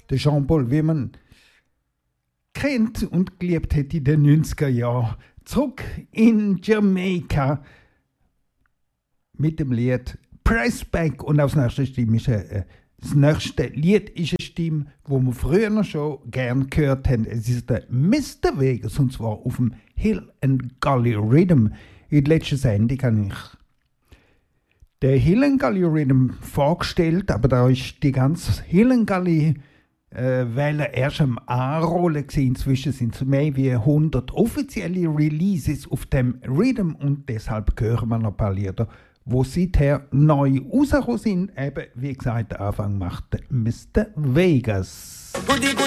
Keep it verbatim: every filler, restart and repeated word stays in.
der Jean-Paul, wie man kennt und geliebt hat in den neunziger Jahren. Zurück in Jamaika mit dem Lied Press Back. Und als nächste Stimme ist äh, das nächste Lied ist eine Stimme, wo wir früher noch schon gerne gehört haben. Es ist der Mister Vegas, und zwar auf dem Hill and Gully Rhythm. In der letzten Sendung habe ich den Hill and Gully Rhythm vorgestellt, aber da ist die ganze Hill and Gully äh, Welle erst am Anrollen gewesen. Inzwischen sind es mehr wie hundert offizielle Releases auf dem Rhythm und deshalb hören wir noch ein paar Lieder, wo seither neu rausgekommen sind. Eben, wie gesagt, der Anfang macht Mister Vegas. Goody, goody.